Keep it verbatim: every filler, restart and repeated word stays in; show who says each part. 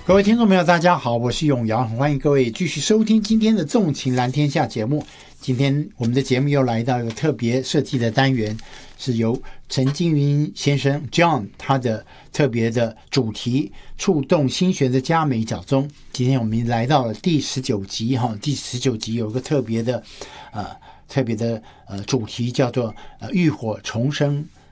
Speaker 1: 各位听众朋友大家好，我是永阳，欢迎各位继续收听今天的纵情蓝天下节目。今天我们的节目又来到一个特别设计的单元，是由陈金云先生 John 他的特别的主题触动心弦的佳美角中。今天我们来到了第十九集哈，第十九集有一个特别的呃特别的呃主题叫做呃浴火重生